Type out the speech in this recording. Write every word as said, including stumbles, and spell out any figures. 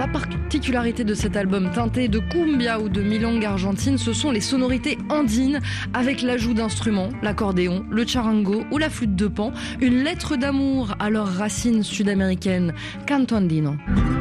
La particularité de cet album teinté de cumbia ou de milonga argentine, ce sont les sonorités andines avec l'ajout d'instruments, l'accordéon, le charango ou la flûte de pan, une lettre d'amour à leurs racines sud-américaines. Canto Andino.